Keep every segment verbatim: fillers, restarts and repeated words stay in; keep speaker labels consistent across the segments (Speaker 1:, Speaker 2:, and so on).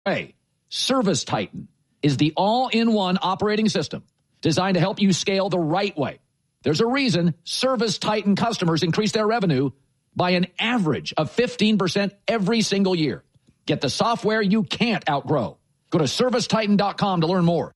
Speaker 1: Hey, Service Titan is the all-in-one operating system designed to help you scale the right way. There's a reason Service Titan customers increase their revenue by an average of fifteen percent every single year. Get the software you can't outgrow. Go to service titan dot com to learn more.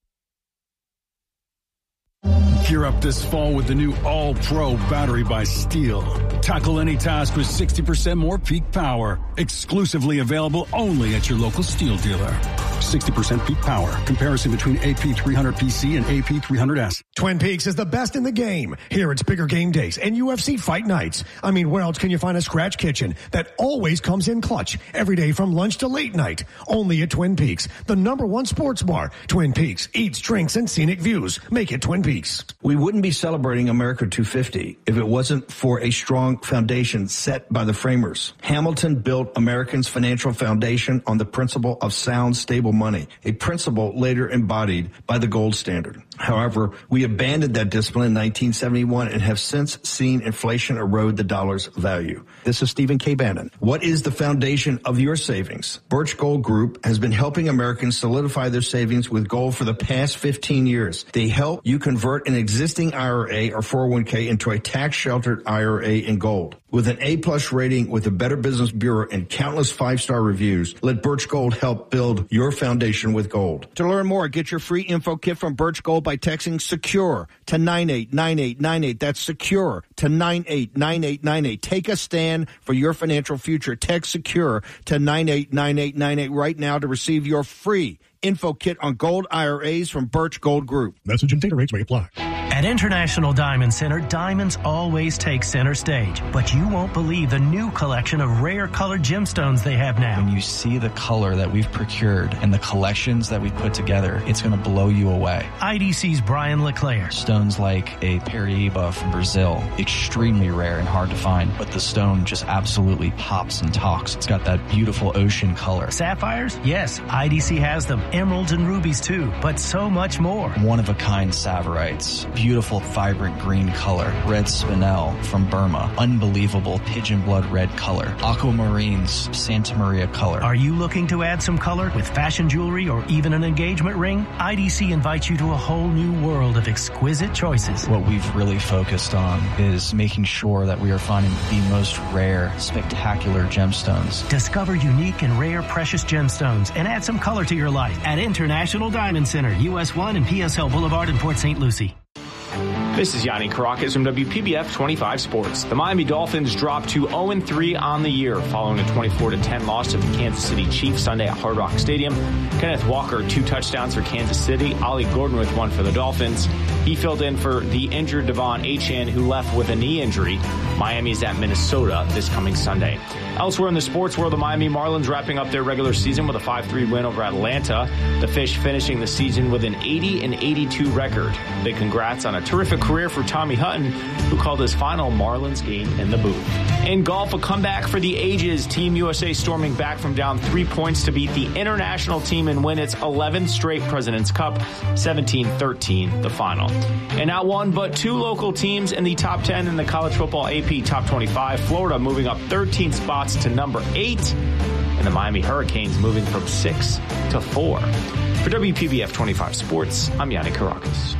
Speaker 2: Gear up this fall with the new All-Pro battery by Steel. Tackle any task with sixty percent more peak power. Exclusively available only at your local Steel dealer. sixty percent peak power. Comparison between A P three hundred P C and A P three hundred S.
Speaker 3: Twin Peaks is the best in the game. Here it's bigger game days and U F C fight nights. I mean, where else can you find a scratch kitchen that always comes in clutch every day from lunch to late night? Only at Twin Peaks, the number one sports bar. Twin Peaks eats, drinks, and scenic views. Make it Twin Peaks.
Speaker 4: We wouldn't be celebrating America two fifty if it wasn't for a strong foundation set by the framers. Hamilton built Americans' financial foundation on the principle of sound, stable money, a principle later embodied by the gold standard. However, we abandoned that discipline in nineteen seventy-one and have since seen inflation erode the dollar's value. This is Stephen K. Bannon. What is the foundation of your savings? Birch Gold Group has been helping Americans solidify their savings with gold for the past fifteen years. They help you convert an existing I R A or four oh one k into a tax-sheltered I R A in gold. With an A-plus rating with the Better Business Bureau and countless five-star reviews, let Birch Gold help build your foundation with gold. To learn more, get your free info kit from Birch Gold by texting SECURE to nine eight nine eight nine eight. That's SECURE to nine eight nine eight nine eight. Take a stand for your financial future. Text SECURE to nine eight nine eight nine eight right now to receive your free info kit on gold I R As from Birch Gold Group.
Speaker 3: Message and data rates may apply.
Speaker 5: At International Diamond Center, diamonds always take center stage. But you won't believe the new collection of rare colored gemstones they have now.
Speaker 6: When you see the color that we've procured and the collections that we've put together, it's going to blow you away.
Speaker 5: I D C's Brian LeClaire.
Speaker 6: Stones like a Paraíba from Brazil, extremely rare and hard to find, but the stone just absolutely pops and talks. It's got that beautiful ocean color.
Speaker 5: Sapphires? Yes, I D C has them. Emeralds and rubies too, but so much more.
Speaker 6: One-of-a-kind Saverites. Beautiful, vibrant green color. Red spinel from Burma. Unbelievable pigeon blood red color. Aquamarines, Santa Maria color.
Speaker 5: Are you looking to add some color with fashion jewelry or even an engagement ring? I D C invites you to a whole new world of exquisite choices.
Speaker 6: What we've really focused on is making sure that we are finding the most rare, spectacular gemstones.
Speaker 5: Discover unique and rare precious gemstones and add some color to your life at International Diamond Center, U S one and P S L Boulevard in Port Saint Lucie.
Speaker 7: This is Yanni Caracas from W P B F twenty-five Sports. The Miami Dolphins dropped to oh and three on the year following a twenty-four to ten loss to the Kansas City Chiefs Sunday at Hard Rock Stadium. Kenneth Walker, two touchdowns for Kansas City. Ollie Gordon with one for the Dolphins. He filled in for the injured Devon Achane, who left with a knee injury. Miami is at Minnesota this coming Sunday. Elsewhere in the sports world, the Miami Marlins wrapping up their regular season with a five three win over Atlanta. The Fish finishing the season with an eighty and eighty-two record. Big congrats on a terrific career for Tommy Hutton, who called his final Marlins game in the booth. In golf, a comeback for the ages. Team U S A storming back from down three points to beat the international team and win its eleventh straight President's Cup, seventeen thirteen, the final. And not one, but two local teams in the top ten in the college football A P Top twenty-five. Florida moving up thirteen spots to number eight, and the Miami Hurricanes moving from six to four. For W P B F twenty-five Sports, I'm Yanni Caracas.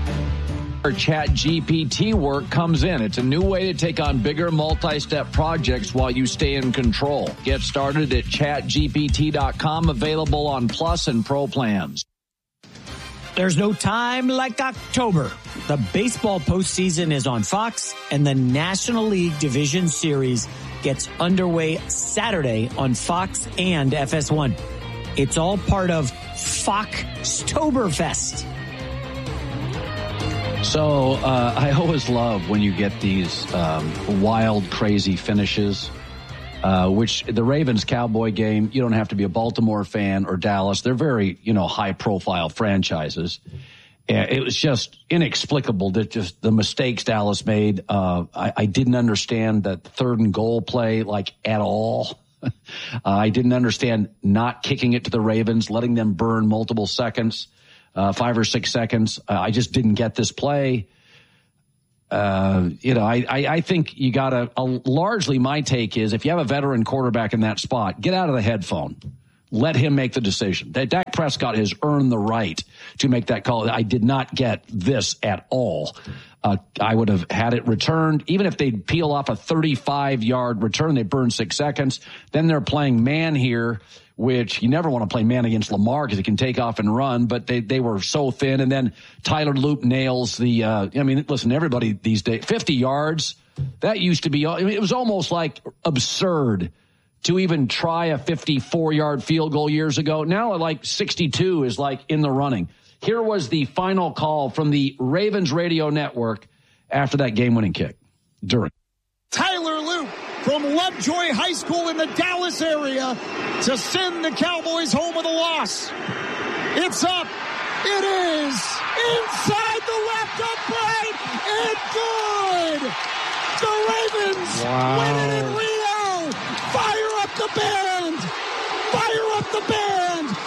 Speaker 1: Chat G P T work comes in. It's a new way to take on bigger multi-step projects while you stay in control. Get started at chat G P T dot com, available on Plus and Pro plans.
Speaker 8: There's no time like October. The baseball postseason is on Fox, and the National League Division Series gets underway Saturday on Fox and F S one. It's all part of Foxtoberfest.
Speaker 1: So uh, I always love when you get these um, wild, crazy finishes, uh, which the Ravens-Cowboy game, you don't have to be a Baltimore fan or Dallas. They're very, you know, high-profile franchises. And it was just inexplicable that just the mistakes Dallas made. Uh, I, I didn't understand that third and goal play, like, at all. uh, I didn't understand not kicking it to the Ravens, letting them burn multiple seconds. Uh, five or six seconds. Uh, I just didn't get this play. Uh, you know, I, I, I think you got to, uh, largely my take is if you have a veteran quarterback in that spot, get out of the headphone. let him make the decision. That Dak Prescott has earned the right to make that call. I did not get this at all. Uh, I would have had it returned. Even if they'd peel off a thirty-five-yard return, they burn six seconds. Then they're playing man here, which you never want to play man against Lamar because he can take off and run, but they, they were so thin. And then Tyler Loop nails the, uh, I mean, listen, everybody these days, fifty yards, that used to be, I mean, it was almost like absurd to even try a fifty-four-yard field goal years ago. Now, like sixty-two is like in the running. Here was the final call from the Ravens radio network after that game-winning kick. During.
Speaker 9: Tyler Loop from Lovejoy High School in the Dallas area to send the Cowboys home with a loss. It's up. It is inside the left upright and good. The Ravens
Speaker 1: wow.
Speaker 9: win it in Rio. Fire up the band. Fire up the band.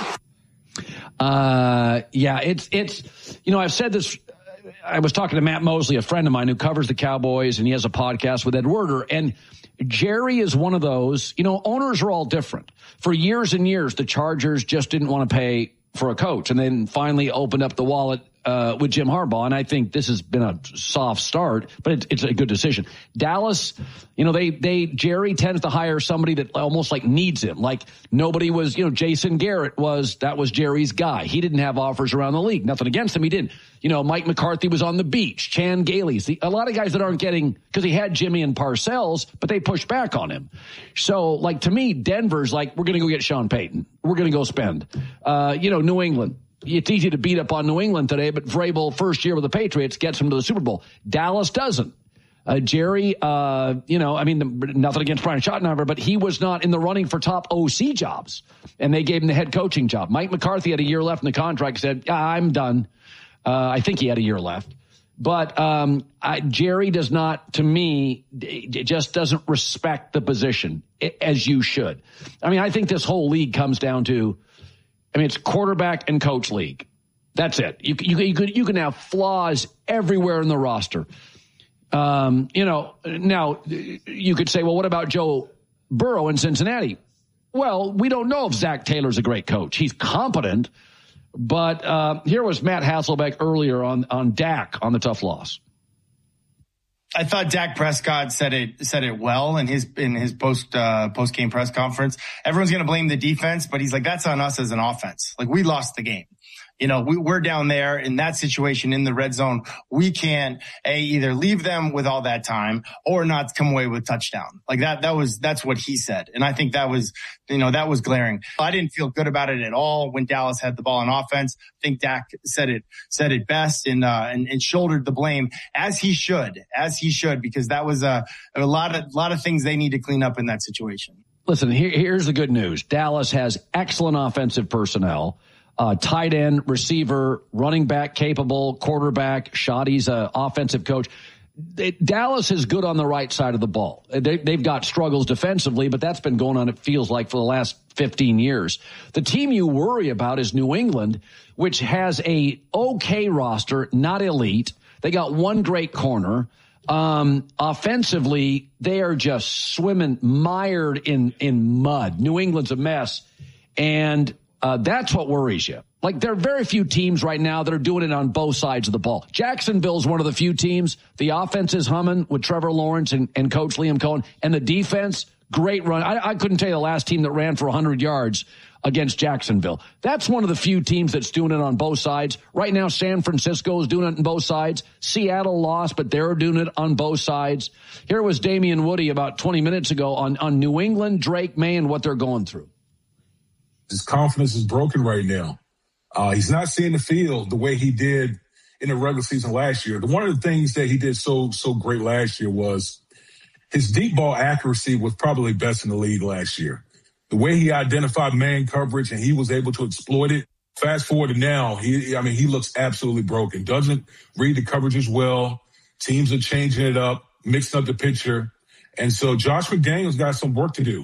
Speaker 1: Uh, yeah, it's, it's, you know, I've said this. I was talking to Matt Mosley, a friend of mine who covers the Cowboys, and he has a podcast with Ed Werder. And Jerry is one of those, you know, owners are all different. For years and years, the Chargers just didn't want to pay for a coach, and then finally opened up the wallet uh, with Jim Harbaugh. And I think this has been a soft start, but it's, it's a good decision. Dallas, you know, they, they, Jerry tends to hire somebody that almost like needs him. Like nobody was, you know, Jason Garrett was, that was Jerry's guy. He didn't have offers around the league. Nothing against him. He didn't. You know, Mike McCarthy was on the beach. Chan Gailey's. The, a lot of guys that aren't getting, because he had Jimmy and Parcells, but they pushed back on him. So, like, to me, Denver's like, we're going to go get Sean Payton. We're going to go spend. Uh, you know, New England. It's easy to beat up on New England today, but Vrabel, first year with the Patriots, gets him to the Super Bowl. Dallas doesn't. Uh, Jerry, uh, you know, I mean, the, nothing against Brian Schottenheimer, but he was not in the running for top O C jobs, and they gave him the head coaching job. Mike McCarthy had a year left in the contract, said, yeah, I'm done. Uh, I think he had a year left. But um, I, Jerry does not, to me, it just doesn't respect the position, as you should. I mean, I think this whole league comes down to, I mean, it's quarterback and coach league. That's it. You, you, you, could, you can have flaws everywhere in the roster. Um, you know, now you could say, well, what about Joe Burrow in Cincinnati? Well, we don't know if Zach Taylor's a great coach. He's competent. But uh, here was Matt Hasselbeck earlier on, on Dak on the tough loss.
Speaker 10: I thought Dak Prescott said it said it well in his in his post uh, post game press conference. Everyone's going to blame the defense, but he's like, that's on us as an offense. Like, we lost the game. You know, we, we're down there in that situation in the red zone. We can a either leave them with all that time or not come away with touchdown. Like that, that was, that's what he said. And I think that was, you know, that was glaring. I didn't feel good about it at all when Dallas had the ball on offense. I think Dak said it, said it best and, uh, and, and shouldered the blame as he should, as he should, because that was a, a lot of, lot of things they need to clean up in that situation.
Speaker 1: Listen, here, here's the good news. Dallas has excellent offensive personnel. Uh, tight end, receiver, running back capable, quarterback. Shoddy's an offensive coach. They, Dallas is good on the right side of the ball. They, they've got struggles defensively, but that's been going on, it feels like, for the last fifteen years. The team you worry about is New England, which has a okay roster, not elite. They got one great corner. Um, offensively, they are just swimming, mired in, in mud. New England's a mess. And Uh, that's what worries you. Like, there are very few teams right now that are doing it on both sides of the ball. Jacksonville's one of the few teams. The offense is humming with Trevor Lawrence and, and Coach Liam Cohen. And the defense, great run. I, I couldn't tell you the last team that ran for one hundred yards against Jacksonville. That's one of the few teams that's doing it on both sides. Right now, San Francisco is doing it on both sides. Seattle lost, but they're doing it on both sides. Here was Damian Woody about twenty minutes ago on, on New England, Drake May, and what they're going through.
Speaker 11: His confidence is broken right now. Uh, he's not seeing the field the way he did in the regular season last year. One of the things that he did so, so great last year was his deep ball accuracy was probably best in the league last year. The way he identified man coverage and he was able to exploit it. Fast forward to now, he, I mean, he looks absolutely broken. Doesn't read the coverages well. Teams are changing it up, mixing up the picture. And so Josh McDaniels got some work to do.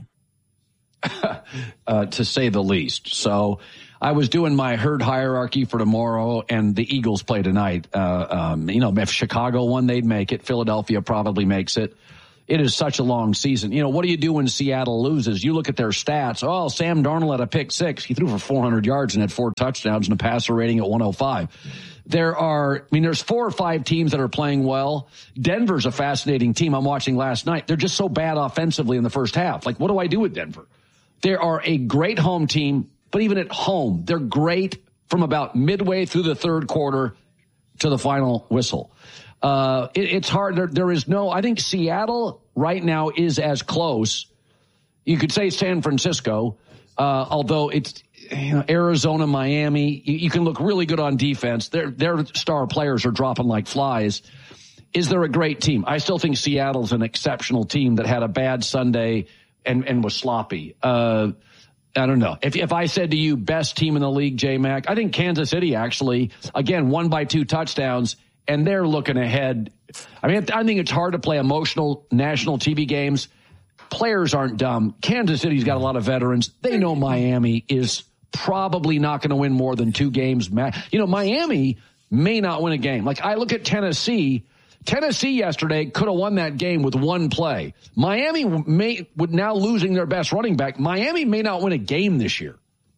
Speaker 1: uh, to say the least. So I was doing my herd hierarchy for tomorrow, and the Eagles play tonight. Uh, um, you know, if Chicago won, they'd make it. Philadelphia probably makes it. It is such a long season. You know, what do you do when Seattle loses? You look at their stats. Oh, Sam Darnold had a pick six. He threw for four hundred yards and had four touchdowns and a passer rating at one oh five. There are, I mean, there's four or five teams that are playing well. Denver's a fascinating team I'm watching last night. They're just so bad offensively in the first half. Like, what do I do with Denver? They are a great home team, but even at home, they're great from about midway through the third quarter to the final whistle. Uh, it, it's hard. There, there is no, I think Seattle right now is as close. You could say San Francisco, uh, although it's, you know, Arizona, Miami, you, you can look really good on defense. Their, their star players are dropping like flies. Is there a great team? I still think Seattle's an exceptional team that had a bad Sunday and, and was sloppy. Uh, I don't know. If if I said to you, best team in the league, J-Mac, I think Kansas City actually, again, won by two touchdowns, and they're looking ahead. I mean, I think it's hard to play emotional national T V games. Players aren't dumb. Kansas City's got a lot of veterans. They know Miami is probably not going to win more than two games. You know, Miami may not win a game. Like, I look at Tennessee. Tennessee yesterday could have won that game with one play. Miami may, with now losing their best running back, Miami may not win a game this year.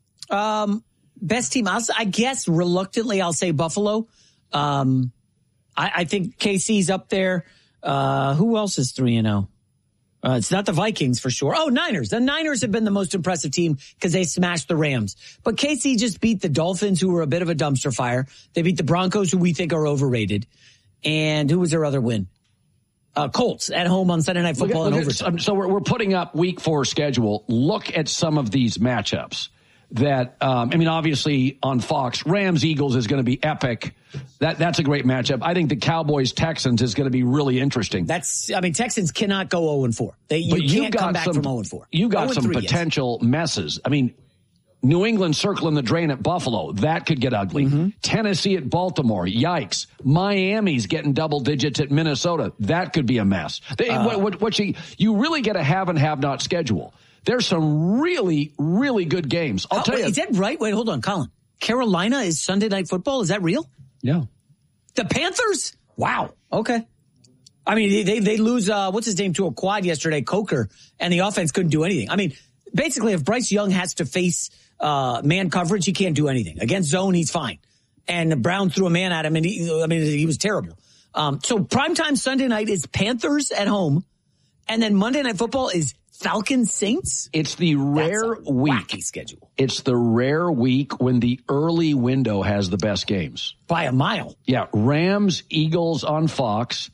Speaker 8: Um, best team, I'll, I guess reluctantly I'll say Buffalo. Um, I, I think K C's up there. Uh, who else is three and oh? Uh, it's not the Vikings for sure. Oh, Niners. The Niners have been the most impressive team because they smashed the Rams. But K C just beat the Dolphins, who were a bit of a dumpster fire. They beat the Broncos, who we think are overrated. And who was their other win? Uh, Colts at home on Sunday Night Football
Speaker 1: look at,
Speaker 8: and
Speaker 1: look
Speaker 8: overtime.
Speaker 1: At, so we're, we're putting up week four schedule. Look at some of these matchups that, um, I mean, obviously on Fox, Rams Eagles is going to be epic. That That's a great matchup. I think the Cowboys Texans is going to be really interesting.
Speaker 8: That's, I mean, Texans cannot go oh and four. They, you
Speaker 1: but
Speaker 8: can't
Speaker 1: got
Speaker 8: come back
Speaker 1: some,
Speaker 8: from oh and four.
Speaker 1: You got some
Speaker 8: three,
Speaker 1: potential
Speaker 8: yes.
Speaker 1: messes. I mean, New England circling the drain at Buffalo. That could get ugly. Mm-hmm. Tennessee at Baltimore. Yikes. Miami's getting double digits at Minnesota. That could be a mess. They, uh, what, what, what you, you really get a have and have not schedule. There's some really, really good games. I'll
Speaker 8: oh,
Speaker 1: tell
Speaker 8: wait,
Speaker 1: you.
Speaker 8: Is that right? Wait, hold on, Colin. Carolina is Sunday Night Football. Is that real?
Speaker 1: Yeah.
Speaker 8: The Panthers? Wow. Okay. I mean, they they lose, uh, what's his name, to a quad yesterday, Coker, and the offense couldn't do anything. I mean, basically, if Bryce Young has to face uh, man coverage, he can't do anything. Against zone, he's fine. And Brown threw a man at him, and he, I mean, he was terrible. Um, so primetime Sunday night is Panthers at home, and then Monday Night Football is Falcons Saints.
Speaker 1: It's the rare
Speaker 8: That's a
Speaker 1: week.
Speaker 8: Wacky schedule.
Speaker 1: It's the rare week when the early window has the best games.
Speaker 8: By a mile.
Speaker 1: Yeah. Rams, Eagles on Fox.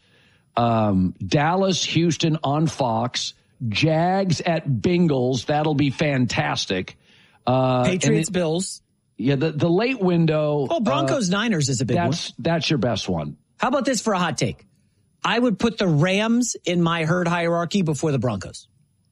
Speaker 1: Um, Dallas, Houston on Fox. Jags at Bengals. That'll be fantastic. Uh,
Speaker 8: Patriots,
Speaker 1: it,
Speaker 8: Bills.
Speaker 1: Yeah, the, the late window.
Speaker 8: Oh, Broncos, uh, Niners is a big
Speaker 1: that's,
Speaker 8: one.
Speaker 1: That's your best one.
Speaker 8: How about this for a hot take? I would put the Rams in my herd hierarchy before the Broncos.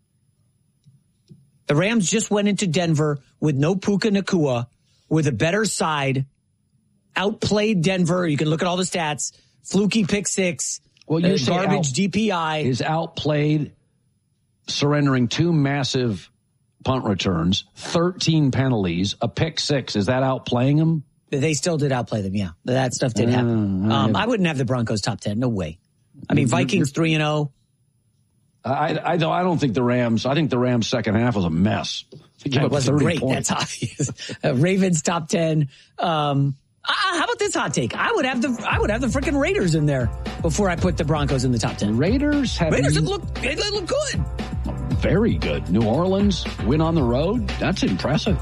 Speaker 8: The Rams just went into Denver with no Puka Nacua, with a better side, outplayed Denver. You can look at all the stats. Fluky pick six.
Speaker 1: Well, you
Speaker 8: uh,
Speaker 1: say
Speaker 8: garbage
Speaker 1: out,
Speaker 8: D P I.
Speaker 1: Is outplayed, surrendering two massive punt returns, thirteen penalties, a pick six. Is that outplaying them?
Speaker 8: They still did outplay them, yeah. That stuff did
Speaker 1: uh,
Speaker 8: happen. Um, I wouldn't have the Broncos top ten. No way. I mean, Vikings three and oh.
Speaker 1: I, I, I don't think the Rams, I think the Rams second half was a mess.
Speaker 8: It wasn't great. Points. That's obvious. uh, Ravens top ten. Um, uh, how about this hot take? I would have the, I would have the freaking Raiders in there before I put the Broncos in the top ten.
Speaker 1: Raiders have
Speaker 8: Raiders look, they look good.
Speaker 1: Very good. New Orleans win on the road. That's impressive.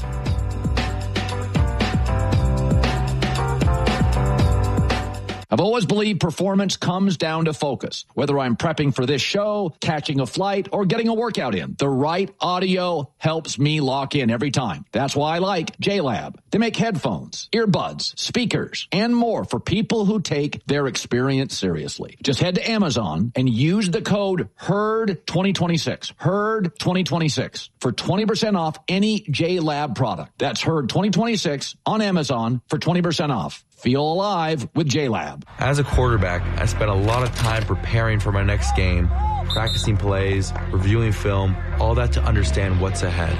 Speaker 1: I've always believed performance comes down to focus. Whether I'm prepping for this show, catching a flight, or getting a workout in, the right audio helps me lock in every time. That's why I like J-Lab. They make headphones, earbuds, speakers, and more for people who take their experience seriously. Just head to Amazon and use the code HERD twenty twenty-six. HERD twenty twenty-six for twenty percent off any J-Lab product. That's HERD twenty twenty-six on Amazon for twenty percent off. Feel alive with J-Lab.
Speaker 12: As a quarterback, I spent a lot of time preparing for my next game, practicing plays, reviewing film, all that to understand what's ahead.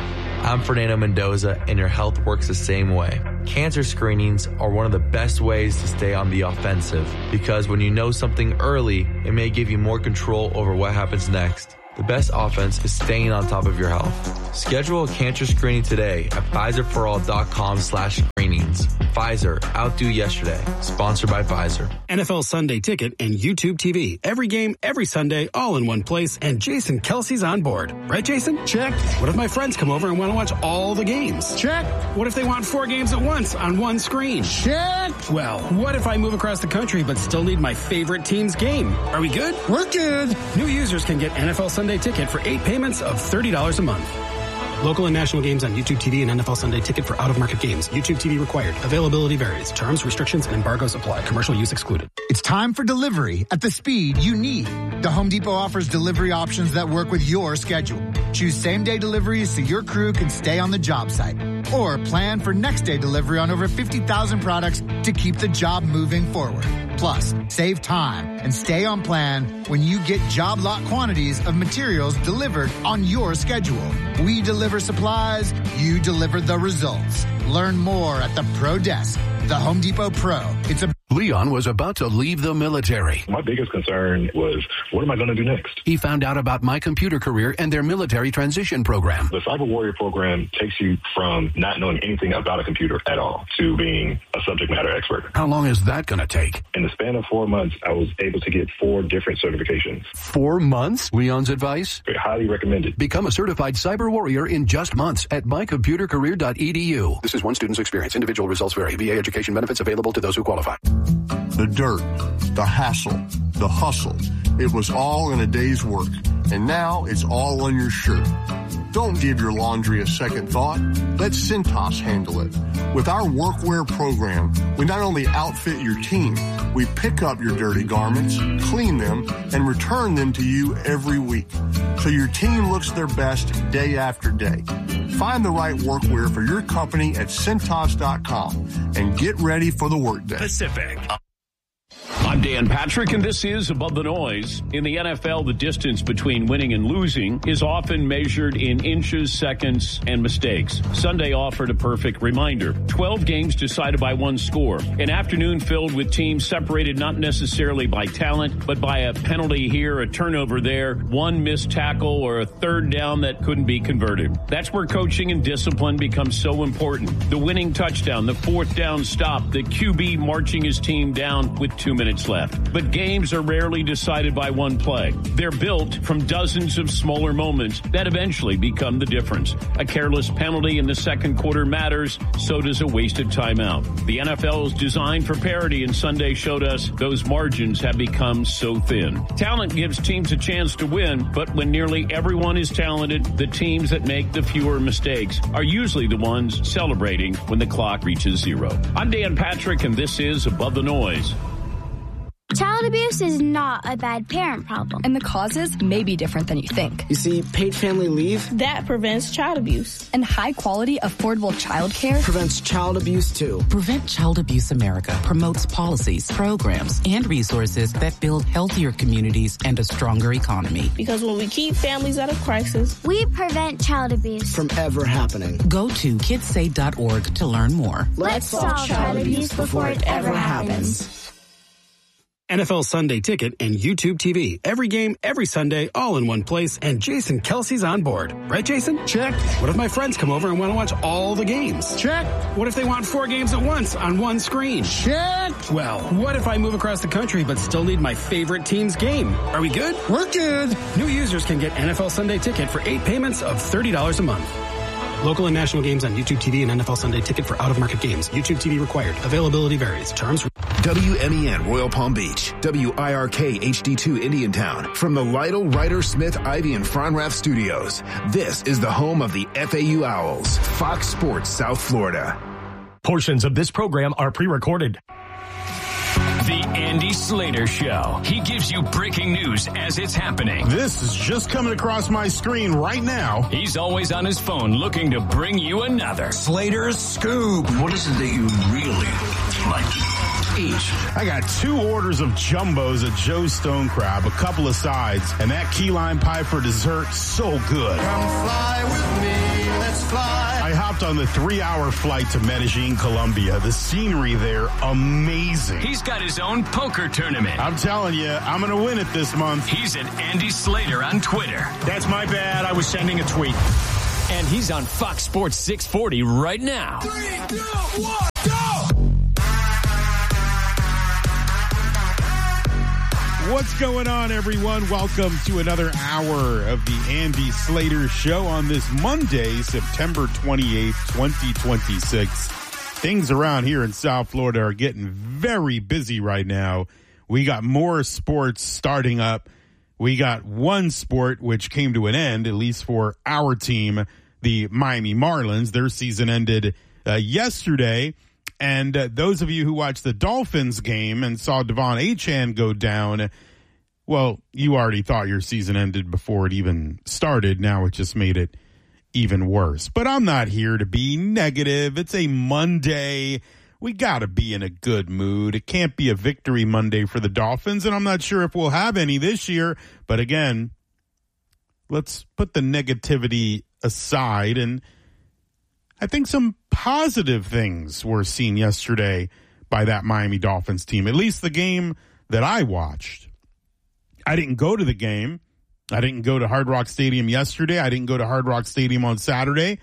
Speaker 12: I'm Fernando Mendoza, and your health works the same way. Cancer screenings are one of the best ways to stay on the offensive because when you know something early, it may give you more control over what happens next. The best offense is staying on top of your health. Schedule a cancer screening today at Pfizerforall.com slash screenings. Pfizer, outdo yesterday. Sponsored by Pfizer.
Speaker 13: N F L Sunday Ticket and YouTube T V. Every game, every Sunday, all in one place. And Jason Kelsey's on board. Right, Jason?
Speaker 9: Check.
Speaker 13: What if my friends come over and want to watch all the games?
Speaker 9: Check.
Speaker 13: What if they want four games at once on one screen?
Speaker 9: Check.
Speaker 13: Well, what if I move across the country but still need my favorite team's game? Are we good?
Speaker 9: We're good.
Speaker 13: New users can get N F L Sunday Ticket for eight payments of thirty dollars a month. Local and national games on YouTube T V and N F L Sunday Ticket for out-of-market games. YouTube T V required. Availability varies. Terms, restrictions, and embargoes apply. Commercial use excluded.
Speaker 14: It's time for delivery at the speed you need. The Home Depot offers delivery options that work with your schedule. Choose same-day deliveries so your crew can stay on the job site. Or plan for next-day delivery on over fifty thousand products to keep the job moving forward. Plus, save time and stay on plan when you get job lot quantities of materials delivered on your schedule. We deliver supplies, you deliver the results. Learn more at the Pro Desk. The Home Depot Pro. It's a
Speaker 15: Leon was about to leave the military.
Speaker 16: My biggest concern was, what am I going to do next?
Speaker 15: He found out about My Computer Career and their military transition program.
Speaker 16: The Cyber Warrior program takes you from not knowing anything about a computer at all to being a subject matter expert.
Speaker 15: How long is that going to take?
Speaker 16: In the span of four months, I was able to get four different certifications.
Speaker 15: Four months? Leon's advice?
Speaker 16: Highly recommended.
Speaker 15: Become a certified cyber warrior in just months at my computer career dot e d u. This is one student's experience. Individual results vary. V A education benefits available to those who qualify.
Speaker 17: The dirt, the hassle, the hustle. It was all in a day's work. And now it's all on your shirt. Don't give your laundry a second thought. Let Cintas handle it. With our workwear program, we not only outfit your team, we pick up your dirty garments, clean them, and return them to you every week. So your team looks their best day after day. Find the right workwear for your company at Cintas dot com and get ready for the workday.
Speaker 18: Pacific. I'm Dan Patrick, and this is Above the Noise. In the N F L, the distance between winning and losing is often measured in inches, seconds, and mistakes. Sunday offered a perfect reminder. twelve games decided by one score. An afternoon filled with teams separated not necessarily by talent, but by a penalty here, a turnover there, one missed tackle, or a third down that couldn't be converted. That's where coaching and discipline becomes so important. The winning touchdown, the fourth down stop, the Q B marching his team down with two minutes left. But games are rarely decided by one play. They're built from dozens of smaller moments that eventually become the difference. A careless penalty in the second quarter matters, so does a wasted timeout. The N F L is designed for parity, and Sunday showed us those margins have become so thin. Talent gives teams a chance to win, but when nearly everyone is talented, the teams that make the fewer mistakes are usually the ones celebrating when the clock reaches zero. I'm Dan Patrick, and this is Above the Noise.
Speaker 19: Child abuse is not a bad parent problem.
Speaker 20: And the causes may be different than you think.
Speaker 21: You see, paid family leave,
Speaker 19: that prevents child abuse.
Speaker 20: And high-quality, affordable child care
Speaker 21: prevents child abuse, too.
Speaker 22: Prevent Child Abuse America promotes policies, programs, and resources that build healthier communities and a stronger economy.
Speaker 19: Because when we keep families out of crisis, we prevent child abuse
Speaker 21: from ever happening.
Speaker 22: Go to kids say dot org to learn more.
Speaker 19: Let's solve child abuse before it ever happens.
Speaker 13: N F L Sunday Ticket and YouTube T V. Every game, every Sunday, all in one place. And Jason Kelsey's on board. Right, Jason?
Speaker 9: Check.
Speaker 13: What if my friends come over and want to watch all the games?
Speaker 9: Check.
Speaker 13: What if they want four games at once on one screen?
Speaker 9: Check.
Speaker 13: Well, what if I move across the country but still need my favorite team's game? Are we good?
Speaker 9: We're good.
Speaker 13: New users can get N F L Sunday Ticket for eight payments of thirty dollars a month. Local and national games on YouTube T V and N F L Sunday Ticket for out-of-market games. YouTube T V required. Availability varies. Terms.
Speaker 23: W M E N Royal Palm Beach. W I R K H D two Indiantown. From the Lytle, Ryder, Smith, Ivy, and Fronrath Studios. This is the home of the F A U Owls. Fox Sports South Florida.
Speaker 24: Portions of this program are pre-recorded.
Speaker 25: The Andy Slater Show. He gives you breaking news as it's happening.
Speaker 26: This is just coming across my screen right now.
Speaker 25: He's always on his phone looking to bring you another
Speaker 26: Slater's Scoop.
Speaker 27: What is it that you really like to eat?
Speaker 26: I got two orders of jumbos at Joe's Stone Crab, a couple of sides, and that key lime pie for dessert, so good.
Speaker 28: Come fly with me.
Speaker 2: let's fly.
Speaker 26: I hopped on the three-hour flight to Medellin, Colombia. The scenery there, amazing.
Speaker 25: He's got his own poker tournament.
Speaker 26: I'm telling you, I'm going to win it this month.
Speaker 25: He's at Andy Slater on Twitter.
Speaker 3: That's my bad. I was sending a tweet.
Speaker 25: And he's on Fox Sports six forty right now.
Speaker 2: Three, two, one, go!
Speaker 4: What's going on, everyone? Welcome to another hour of the Andy Slater Show on this Monday, September twenty-eighth, twenty twenty-six. Things around here in South Florida are getting very busy right now. We got more sports starting up. We got one sport which came to an end, at least for our team, the Miami Marlins. Their season ended uh, yesterday. And uh, those of you who watched the Dolphins game and saw Devon Achane go down, well, you already thought your season ended before it even started. Now it just made it even worse. But I'm not here to be negative. It's a Monday. We got to be in a good mood. It can't be a victory Monday for the Dolphins, and I'm not sure if we'll have any this year. But again, let's put the negativity aside, and I think some positive things were seen yesterday by that Miami Dolphins team, at least the game that I watched. I didn't go to the game. I didn't go to Hard Rock Stadium yesterday. I didn't go to Hard Rock Stadium on Saturday.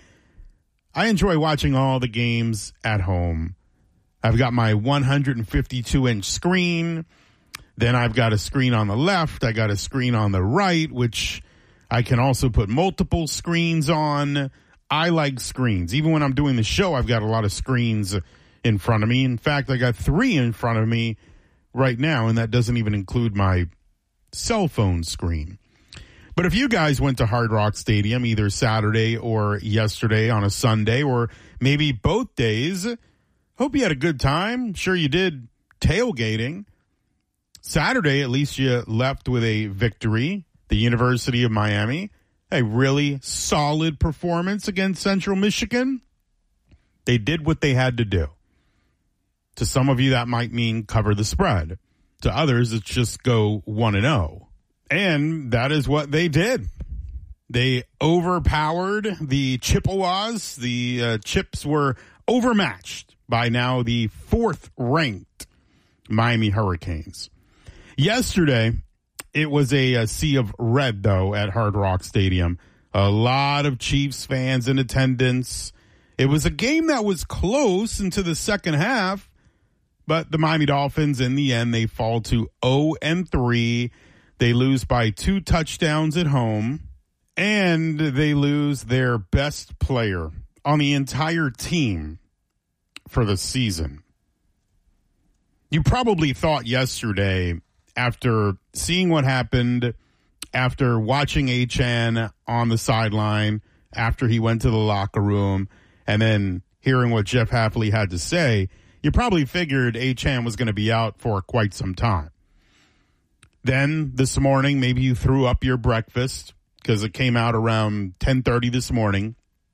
Speaker 4: I enjoy watching all the games at home. I've got my one hundred fifty-two inch screen. Then I've got a screen on the left. I got a screen on the right, which I can also put multiple screens on. I like screens. Even when I'm doing the show, I've got a lot of screens in front of me. In fact, I got three in front of me right now, and that doesn't even include my cell phone screen. But if you guys went to Hard Rock Stadium either Saturday or yesterday on a Sunday, or maybe both days, hope you had a good time. Sure you did tailgating. Saturday, at least you left with a victory. The University of Miami, a really solid performance against Central Michigan. They did what they had to do. To some of you, that might mean cover the spread. To others, it's just go one and oh. And that is what they did. They overpowered the Chippewas. The uh, Chips were overmatched by now the fourth-ranked Miami Hurricanes. Yesterday, it was a, a sea of red, though, at Hard Rock Stadium. A lot of Chiefs fans in attendance. It was a game that was close into the second half, but the Miami Dolphins, in the end, they fall to oh and three. They lose by two touchdowns at home, and they lose their best player on the entire team for the season. You probably thought yesterday, after seeing what happened, after watching Achane on the sideline, after he went to the locker room, and then hearing what Jeff Hafley had to say, you probably figured Achane was going to be out for quite some time. Then this morning, maybe you threw up your breakfast because it came out around ten thirty this morning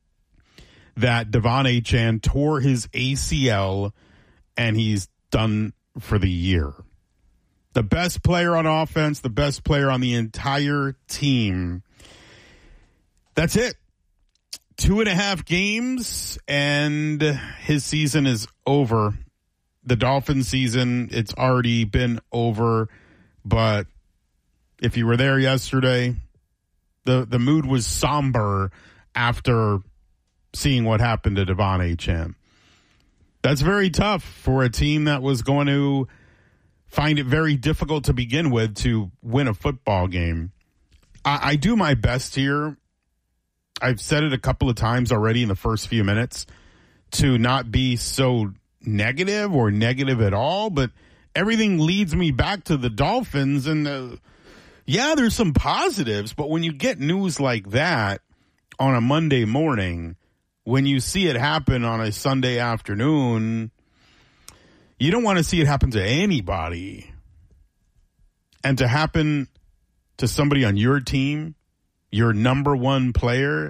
Speaker 4: that Devon Achane tore his A C L and he's done for the year. The best player on offense, the best player on the entire team. That's it. Two and a half games, and his season is over. The Dolphins season, it's already been over. But if you were there yesterday, the, the mood was somber after seeing what happened to Devon Achane. That's very tough for a team that was going to find it very difficult to begin with to win a football game. I, I do my best here. I've said it a couple of times already in the first few minutes to not be so negative or negative at all, but everything leads me back to the Dolphins. And uh, yeah, there's some positives, but when you get news like that on a Monday morning, when you see it happen on a Sunday afternoon, you don't want to see it happen to anybody. And to happen to somebody on your team, your number one player,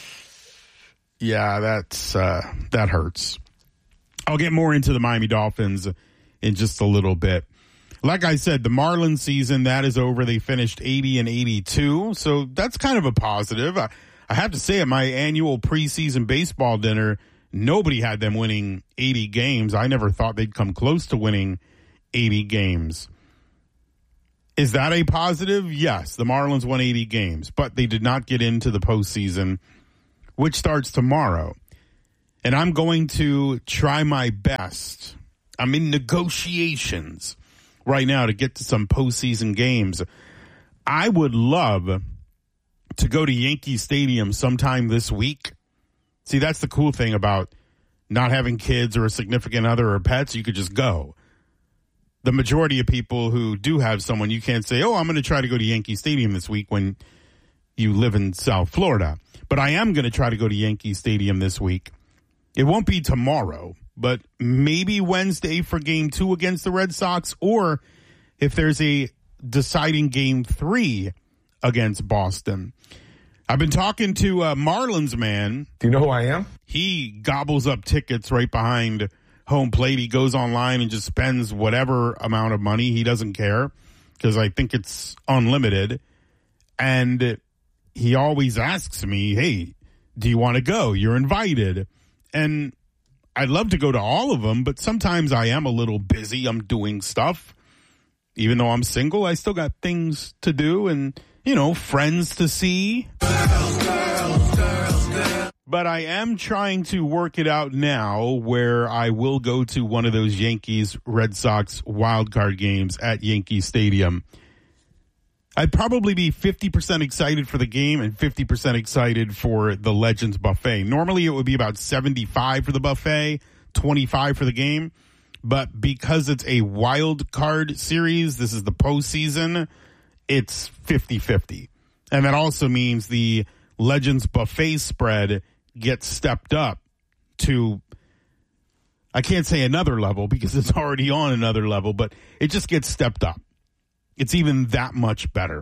Speaker 4: yeah, that's uh, that hurts. I'll get more into the Miami Dolphins in just a little bit. Like I said, the Marlins season, that is over. They finished eighty and eighty-two, so that's kind of a positive. I, I have to say, at my annual preseason baseball dinner, nobody had them winning eighty games. I never thought they'd come close to winning eighty games. Is that a positive? Yes, the Marlins won eighty games, but they did not get into the postseason, which starts tomorrow. And I'm going to try my best. I'm in negotiations right now to get to some postseason games. I would love to go to Yankee Stadium sometime this week. See, that's the cool thing about not having kids or a significant other or pets. You could just go. The majority of people who do have someone, you can't say, oh, I'm going to try to go to Yankee Stadium this week when you live in South Florida. But I am going to try to go to Yankee Stadium this week. It won't be tomorrow, but maybe Wednesday for game two against the Red Sox, or if there's a deciding game three against Boston. I've been talking to a Marlins man.
Speaker 1: Do you know who I am?
Speaker 4: He gobbles up tickets right behind home plate. He goes online and just spends whatever amount of money. He doesn't care because I think it's unlimited. And he always asks me, hey, do you want to go? You're invited. And I'd love to go to all of them, but sometimes I am a little busy. I'm doing stuff. Even though I'm single, I still got things to do and, you know, friends to see. Girls, girls, girls, girls. But I am trying to work it out now where I will go to one of those Yankees Red Sox wildcard games at Yankee Stadium. I'd probably be fifty percent excited for the game and fifty percent excited for the Legends buffet. Normally it would be about seventy-five for the buffet, twenty-five for the game. But because it's a wild card series, this is the postseason, it's fifty-fifty. And that also means the Legends buffet spread gets stepped up to, I can't say another level because it's already on another level, but it just gets stepped up. It's even that much better.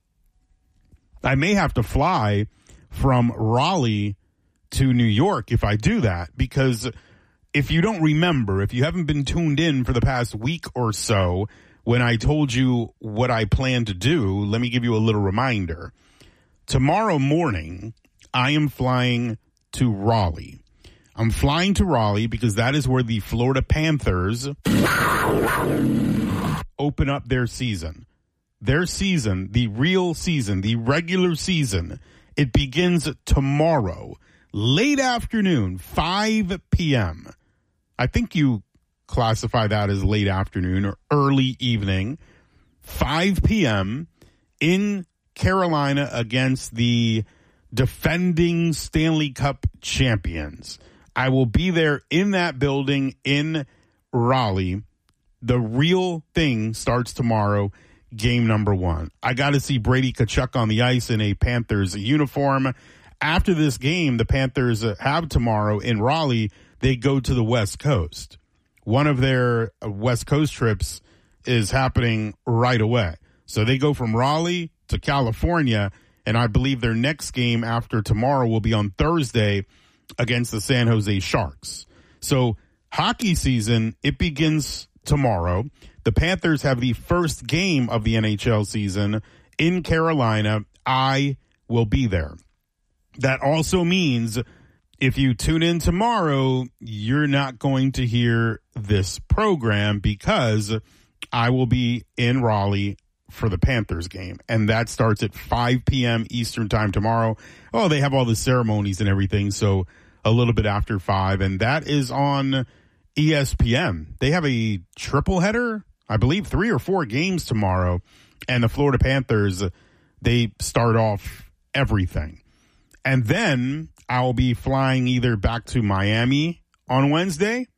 Speaker 4: I may have to fly from Raleigh to New York if I do that, because if you don't remember, if you haven't been tuned in for the past week or so, when I told you what I plan to do, let me give you a little reminder. Tomorrow morning, I am flying to Raleigh. I'm flying to Raleigh because that is where the Florida Panthers open up their season. Their season, the real season, the regular season, it begins tomorrow, late afternoon, five p.m. I think you classify that as late afternoon or early evening, five p.m. in Carolina against the defending Stanley Cup champions. I will be there in that building in Raleigh. The real thing starts tomorrow, game number one. I got to see Brady Tkachuk on the ice in a Panthers uniform. After this game, the Panthers have tomorrow in Raleigh, they go to the West Coast. One of their West Coast trips is happening right away. So they go from Raleigh to California, and I believe their next game after tomorrow will be on Thursday against the San Jose Sharks. So hockey season, it begins tomorrow. The Panthers have the first game of the N H L season in Carolina. I will be there. That also means if you tune in tomorrow, you're not going to hear this program because I will be in Raleigh for the Panthers game. And that starts at five p.m. Eastern time tomorrow. Oh, they have all the ceremonies and everything. So a little bit after five. And that is on E S P N. They have a triple header, I believe three or four games tomorrow. And the Florida Panthers, they start off everything. And then I'll be flying either back to Miami on Wednesday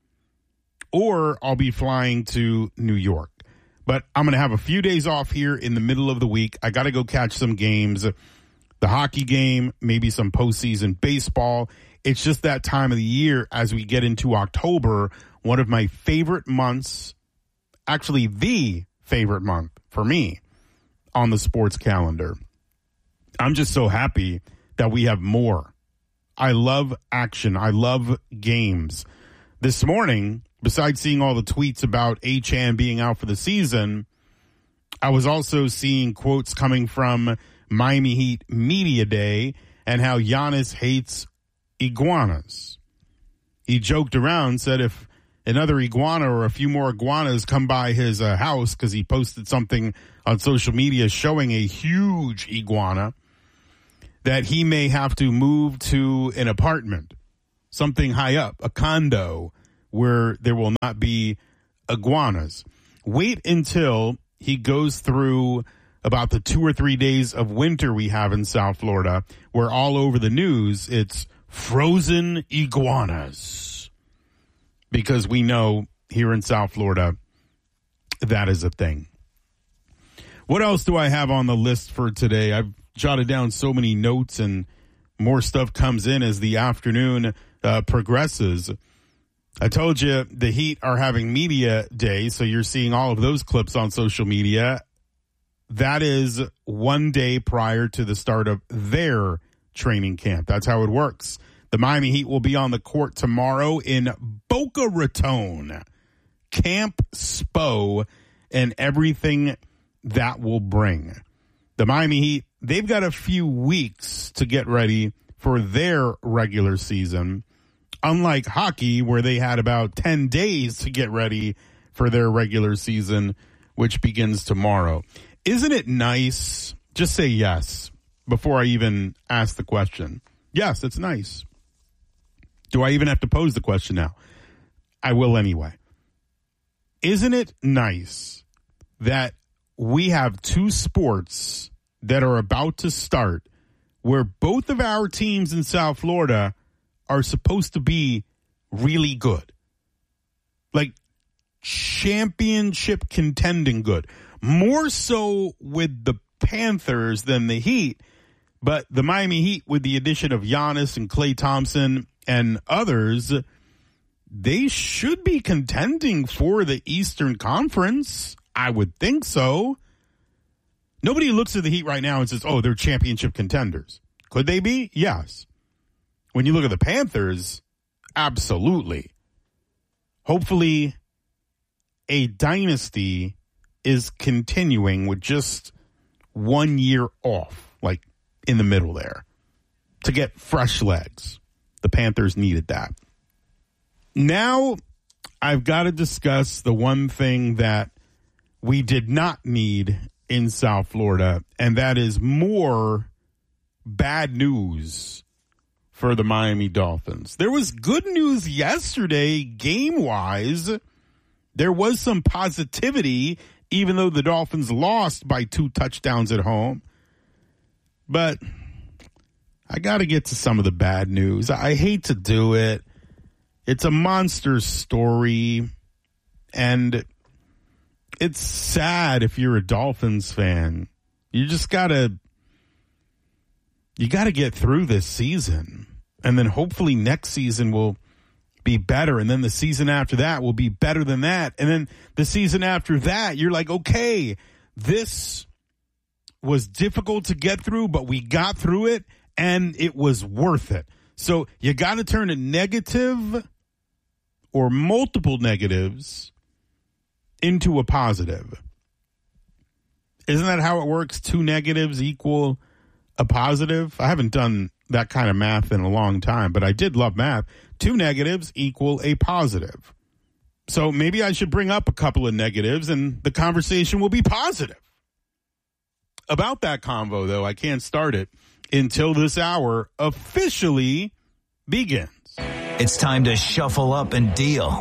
Speaker 4: or I'll be flying to New York. But I'm going to have a few days off here in the middle of the week. I got to go catch some games, the hockey game, maybe some postseason baseball. It's just that time of the year as we get into October, one of my favorite months, actually the favorite month for me on the sports calendar. I'm just so happy that we have more. I love action. I love games. This morning, besides seeing all the tweets about Achane being out for the season, I was also seeing quotes coming from Miami Heat Media Day, and how Giannis hates iguanas. He joked around, said if another iguana or a few more iguanas come by his uh, house, because he posted something on social media showing a huge iguana, that he may have to move to an apartment, something high up, a condo, where there will not be iguanas. Wait until he goes through about the two or three days of winter we have in South Florida, where all over the news it's frozen iguanas. Because we know here in South Florida, that is a thing. What else do I have on the list for today? I've jotted down so many notes, and more stuff comes in as the afternoon uh, progresses. I told you the Heat are having media day, so you're seeing all of those clips on social media. That is one day prior to the start of their training camp. That's how it works. The Miami Heat will be on the court tomorrow in Boca Raton, Camp Spo, and everything that will bring. The Miami Heat, they've got a few weeks to get ready for their regular season, unlike hockey, where they had about ten days to get ready for their regular season, which begins tomorrow. Isn't it nice? Just say yes before I even ask the question. Yes, it's nice. Do I even have to pose the question now? I will anyway. Isn't it nice that we have two sports that are about to start where both of our teams in South Florida are supposed to be really good? Like championship contending good. More so with the Panthers than the Heat, but the Miami Heat, with the addition of Giannis and Klay Thompson and others, they should be contending for the Eastern Conference. I would think so. Nobody looks at the Heat right now and says, oh, they're championship contenders. Could they be? Yes. When you look at the Panthers, absolutely. Hopefully, a dynasty is continuing with just one year off, like in the middle there, to get fresh legs. The Panthers needed that. Now, I've got to discuss the one thing that we did not need in South Florida, and that is more bad news for the Miami Dolphins. There was good news yesterday, game-wise. There was some positivity, even though the Dolphins lost by two touchdowns at home. But I got to get to some of the bad news. I hate to do it. It's a monster story, and it's sad if you're a Dolphins fan. You just got to you got to get through this season, and then hopefully next season will be better, and then the season after that will be better than that, and then the season after that, you're like, okay, this was difficult to get through, but we got through it, and it was worth it. So you got to turn a negative or multiple negatives into a positive. Isn't that how it works? Two negatives equal a positive? I haven't done that kind of math in a long time, but I did love math. Two negatives equal a positive. So maybe I should bring up a couple of negatives and the conversation will be positive. About that convo, though, I can't start it until this hour officially begins.
Speaker 1: It's time to shuffle up and deal.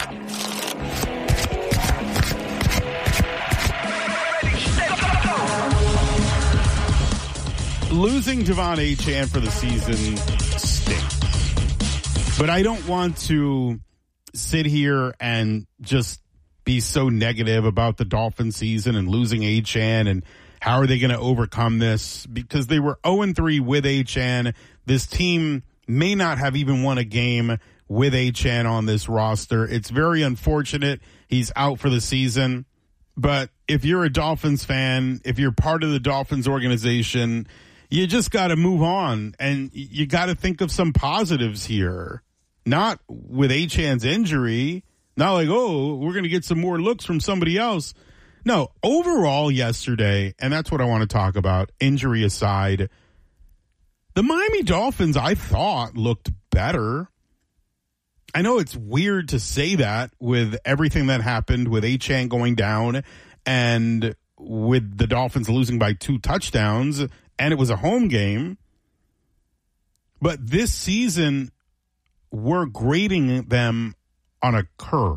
Speaker 4: Losing Devon Achane for the season stinks. But I don't want to sit here and just be so negative about the Dolphin season and losing Achane and how are they going to overcome this? Because they were oh and three with Achane. This team may not have even won a game with Achane on this roster. It's very unfortunate he's out for the season. But if you're a Dolphins fan, if you're part of the Dolphins organization, you just got to move on, and you got to think of some positives here. Not with Achane's injury. Not like, oh, we're going to get some more looks from somebody else. No, overall yesterday, and that's what I want to talk about, injury aside, The Miami Dolphins, I thought, looked better. I know it's weird to say that with everything that happened with Achane going down and with the Dolphins losing by two touchdowns, and it was a home game. But this season, we're grading them on a curve.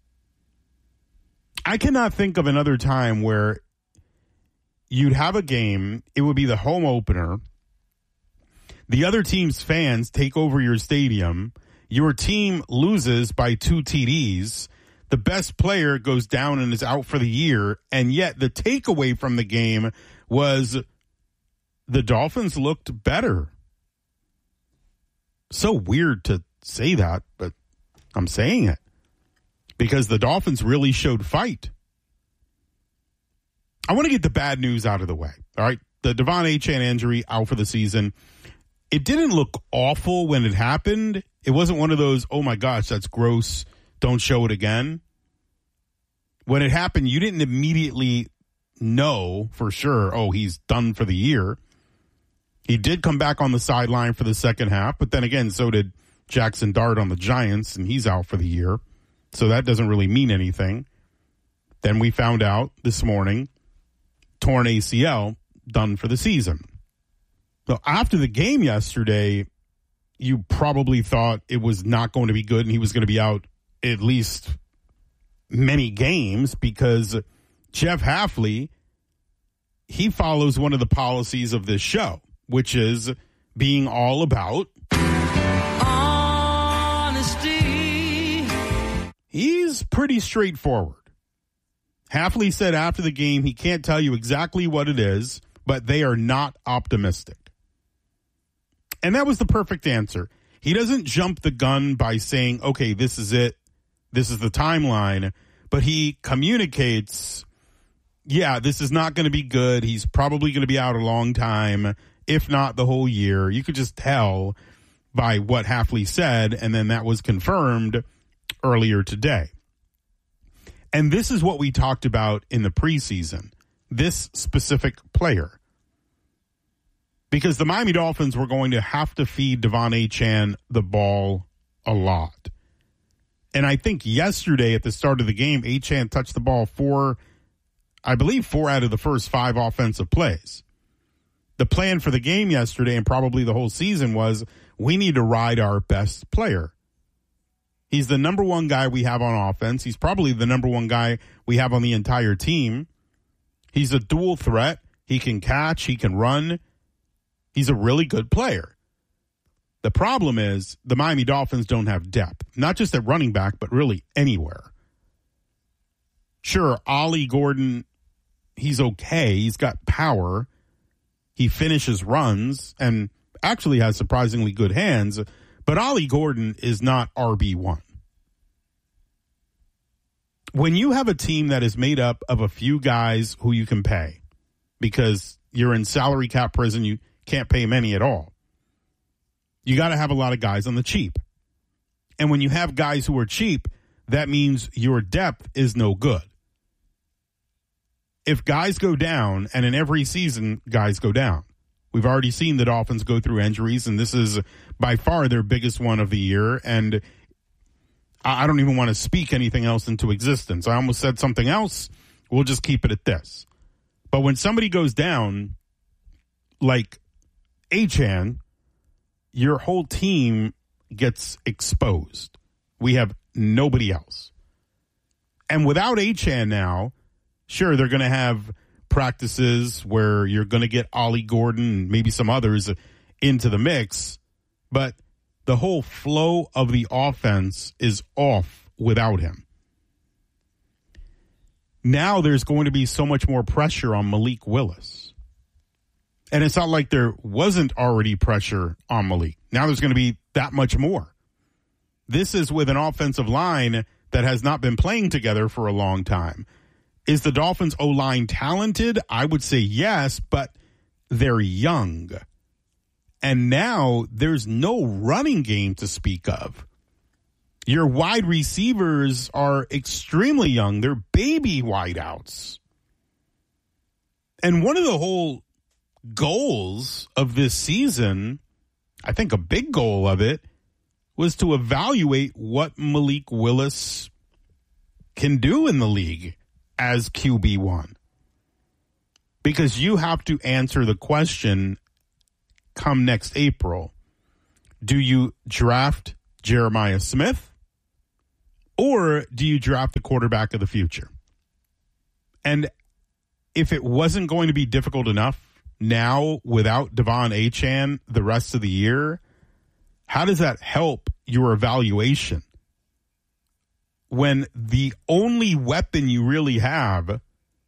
Speaker 4: I cannot think of another time where you'd have a game, it would be the home opener, the other team's fans take over your stadium, your team loses by two T Ds, the best player goes down and is out for the year, and yet the takeaway from the game was the Dolphins looked better. So weird to say that, but I'm saying it because the Dolphins really showed fight. I want to get the bad news out of the way. All right. The Devon Achane injury out for the season. It didn't look awful when it happened. It wasn't one of those, oh my gosh, that's gross, don't show it again. When it happened, you didn't immediately know for sure, oh, he's done for the year. He did come back on the sideline for the second half, but then again, so did Jackson Dart on the Giants, and he's out for the year. So that doesn't really mean anything. Then we found out this morning, torn A C L, done for the season. So after the game yesterday, you probably thought it was not going to be good and he was going to be out at least many games because Jeff Hafley, he follows one of the policies of this show, which is being all about honesty. He's pretty straightforward. Hafley said after the game he can't tell you exactly what it is, but they are not optimistic. And that was the perfect answer. He doesn't jump the gun by saying, okay, this is it. This is the timeline. But he communicates, yeah, this is not going to be good. He's probably going to be out a long time, if not the whole year. You could just tell by what Hafley said, and then that was confirmed earlier today. And this is what we talked about in the preseason, this specific player. Because the Miami Dolphins were going to have to feed Devon Achane the ball a lot. And I think yesterday at the start of the game, Achane touched the ball four, I believe four out of the first five offensive plays. The plan for the game yesterday and probably the whole season was we need to ride our best player. He's the number one guy we have on offense. He's probably the number one guy we have on the entire team. He's a dual threat. He can catch. He can run. He's a really good player. The problem is the Miami Dolphins don't have depth, not just at running back, but really anywhere. Sure, Ollie Gordon, he's okay. He's got power. He finishes runs and actually has surprisingly good hands, but Ollie Gordon is not R B one. When you have a team that is made up of a few guys who you can pay because you're in salary cap prison, you can't pay many at all. You got to have a lot of guys on the cheap. And when you have guys who are cheap, that means your depth is no good. If guys go down, and in every season, guys go down. We've already seen the Dolphins go through injuries, and this is by far their biggest one of the year. And I don't even want to speak anything else into existence. I almost said something else. We'll just keep it at this. But when somebody goes down, like Achane, your whole team gets exposed. We have nobody else. And without Achane now, sure, they're going to have practices where you're going to get Ollie Gordon and maybe some others into the mix, but the whole flow of the offense is off without him. Now there's going to be so much more pressure on Malik Willis. And it's not like there wasn't already pressure on Malik. Now there's going to be that much more. This is with an offensive line that has not been playing together for a long time. Is the Dolphins' O-line talented? I would say yes, but they're young. And now there's no running game to speak of. Your wide receivers are extremely young. They're baby wideouts. And one of the whole goals of this season I think a big goal of it was to evaluate what Malik Willis can do in the league as Q B one. Because you have to answer the question come next April. Do you draft Jeremiah Smith or do you draft the quarterback of the future? And if it wasn't going to be difficult enough now without Devon Achane the rest of the year, how does that help your evaluation when the only weapon you really have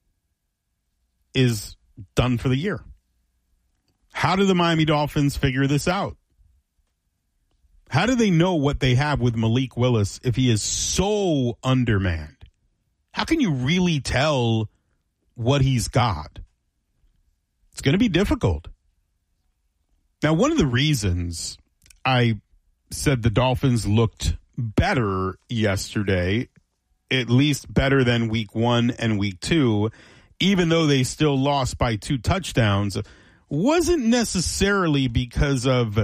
Speaker 4: is done for the year? How do the Miami Dolphins figure this out? How do they know what they have with Malik Willis if he is so undermanned? How can you really tell what he's got? It's going to be difficult. Now, one of the reasons I said the Dolphins looked better yesterday, at least better than week one and week two, even though they still lost by two touchdowns, wasn't necessarily because of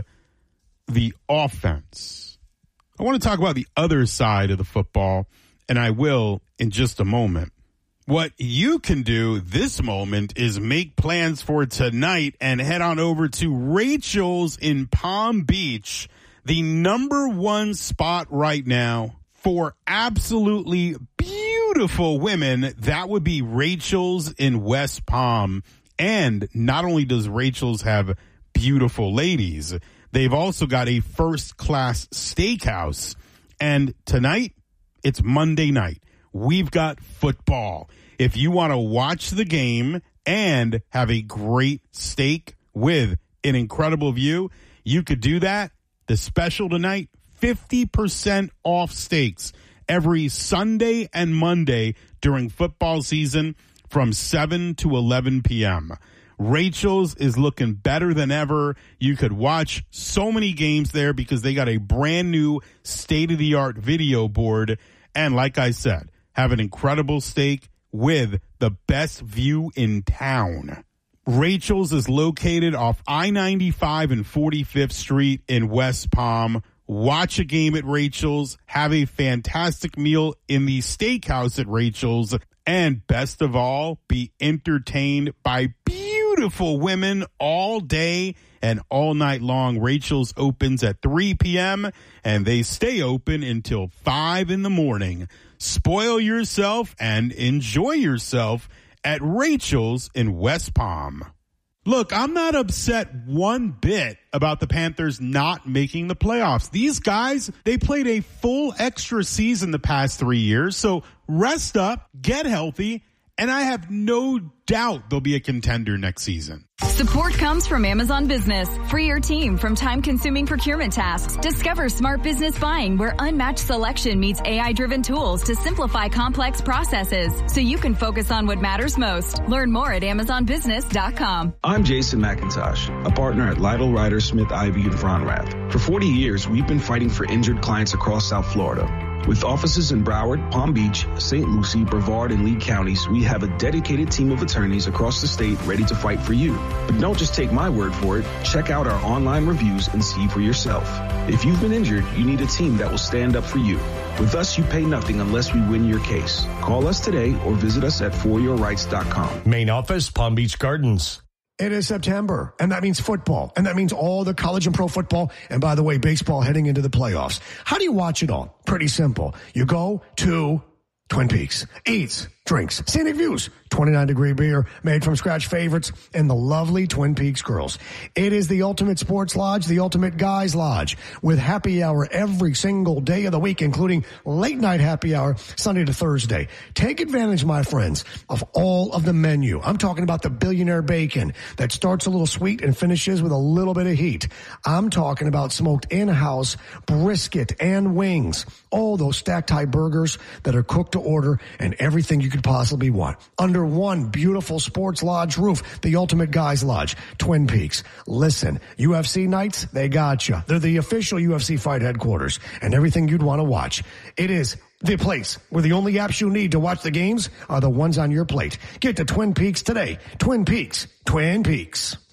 Speaker 4: the offense. I want to talk about the other side of the football, and I will in just a moment. What you can do this moment is make plans for tonight and head on over to Rachel's in Palm Beach, the number one spot right now for absolutely beautiful women. That would be Rachel's in West Palm. And not only does Rachel's have beautiful ladies, they've also got a first-class steakhouse. And tonight, it's Monday night. We've got football. If you want to watch the game and have a great steak with an incredible view, you could do that. The special tonight, fifty percent off steaks every Sunday and Monday during football season from seven to eleven p.m. Rachel's is looking better than ever. You could watch so many games there because they got a brand new state-of-the-art video board. And like I said, have an incredible steak with the best view in town. Rachel's is located off I ninety-five and forty-fifth Street in West Palm. Watch a game at Rachel's, have a fantastic meal in the steakhouse at Rachel's, and best of all, be entertained by beautiful women all day and all night long. Rachel's opens at three p.m. and they stay open until five in the morning. Spoil yourself and enjoy yourself at Rachel's in West Palm. Look, I'm not upset one bit about the Panthers not making the playoffs. These guys, they played a full extra season the past three years. So rest up, get healthy, and I have no doubt they'll be a contender next season.
Speaker 5: Support comes from Amazon Business. Free your team from time-consuming procurement tasks. Discover smart business buying where unmatched selection meets A I-driven tools to simplify complex processes so you can focus on what matters most. Learn more at amazon business dot com.
Speaker 6: I'm Jason McIntosh, a partner at Lytle, Ryder, Smith, Ivy, and Fronrath. For forty years, we've been fighting for injured clients across South Florida. With offices in Broward, Palm Beach, Saint Lucie, Brevard, and Lee counties, we have a dedicated team of attorneys across the state ready to fight for you. But don't just take my word for it. Check out our online reviews and see for yourself. If you've been injured, you need a team that will stand up for you. With us, you pay nothing unless we win your case. Call us today or visit us at for your rights dot com.
Speaker 24: Main office, Palm Beach Gardens.
Speaker 7: It is September, and that means football, and that means all the college and pro football, and by the way, baseball heading into the playoffs. How do you watch it all? Pretty simple. You go to Twin Peaks, eats, drinks, scenic views, twenty-nine degree beer, made from scratch favorites, and the lovely Twin Peaks girls. It is the ultimate sports lodge, the ultimate guys lodge, with happy hour every single day of the week, including late night happy hour Sunday to Thursday. Take advantage, my friends, of all of the menu. I'm talking about the billionaire bacon that starts a little sweet and finishes with a little bit of heat. I'm talking about smoked in-house brisket and wings, all those stacked high burgers that are cooked to order, and everything you could possibly want under one beautiful sports lodge roof, the ultimate guys lodge, Twin Peaks. Listen, U F C nights, they got you. They're the official U F C fight headquarters, and everything you'd want to watch. It is the place where the only apps you need to watch the games are the ones on your plate. Get to Twin Peaks today. Twin Peaks. Twin Peaks.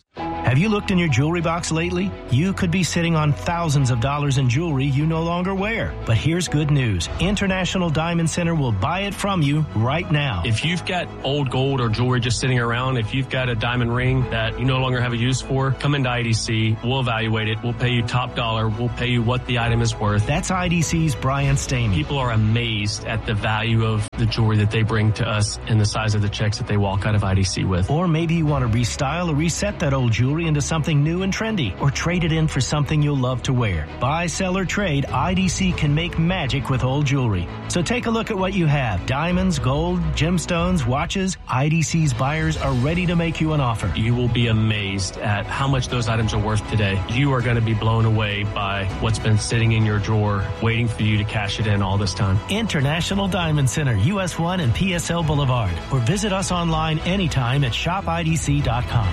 Speaker 8: Have you looked in your jewelry box lately? You could be sitting on thousands of dollars in jewelry you no longer wear. But here's good news. International Diamond Center will buy it from you right now.
Speaker 10: If you've got old gold or jewelry just sitting around, if you've got a diamond ring that you no longer have a use for, come into I D C. We'll evaluate it. We'll pay you top dollar. We'll pay you what the item is worth.
Speaker 8: That's I D C's Brian Stamey.
Speaker 10: People are amazed at the value of the jewelry that they bring to us and the size of the checks that they walk out of I D C with.
Speaker 8: Or maybe you want to restyle or reset that old jewelry into something new and trendy, or trade it in for something you'll love to wear. Buy, sell, or trade, I D C can make magic with old jewelry. So take a look at what you have. Diamonds, gold, gemstones, watches. I D C's buyers are ready to make you an offer.
Speaker 10: You will be amazed at how much those items are worth today. You are going to be blown away by what's been sitting in your drawer, waiting for you to cash it in all this time.
Speaker 8: International Diamond Center, U S one and P S L Boulevard. Or visit us online anytime at shop I D C dot com.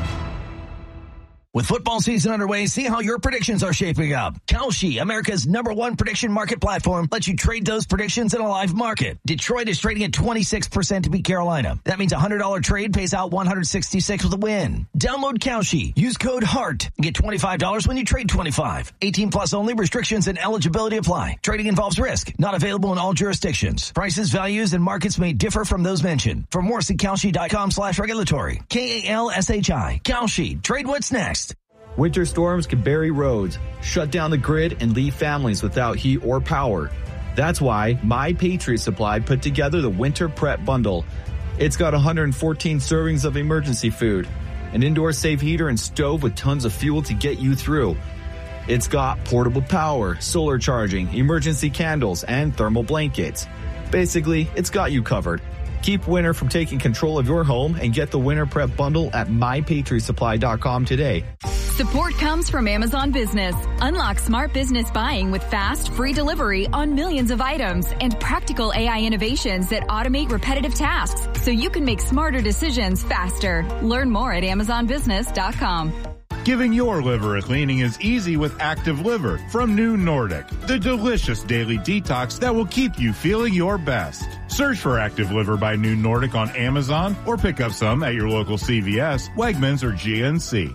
Speaker 11: With football season underway, see how your predictions are shaping up. Kalshi, America's number one prediction market platform, lets you trade those predictions in a live market. Detroit is trading at twenty-six percent to beat Carolina. That means a one hundred dollars trade pays out one hundred sixty-six with a win. Download Kalshi. Use code HEART and get twenty-five dollars when you trade twenty-five. eighteen plus only. Restrictions and eligibility apply. Trading involves risk. Not available in all jurisdictions. Prices, values, and markets may differ from those mentioned. For more, see Kalshi.com slash regulatory. K A L S H I. Kalshi. Trade what's next.
Speaker 12: Winter storms can bury roads, shut down the grid, and leave families without heat or power. That's why My Patriot Supply put together the Winter Prep Bundle. It's got one hundred fourteen servings of emergency food, an indoor safe heater and stove with tons of fuel to get you through. It's got portable power, solar charging, emergency candles, and thermal blankets. Basically, it's got you covered. Keep winter from taking control of your home and get the Winter Prep Bundle at my patriot supply dot com today.
Speaker 5: Support comes from Amazon Business. Unlock smart business buying with fast, free delivery on millions of items and practical A I innovations that automate repetitive tasks so you can make smarter decisions faster. Learn more at amazon business dot com.
Speaker 4: Giving your liver a cleaning is easy with Active Liver from New Nordic, the delicious daily detox that will keep you feeling your best. Search for Active Liver by New Nordic on Amazon or pick up some at your local C V S, Wegmans, or G N C.